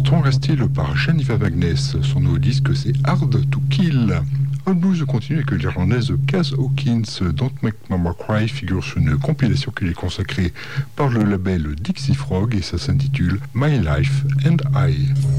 Ton Style par Jennifer Magness. Son nouveau disque, c'est Hard to Kill. Old Blues continue avec l'Irlandaise Kaz Hawkins. Don't Make Mama Cry figure sur une compilation qui est consacrée par le label Dixie Frog et ça s'intitule My Life and I.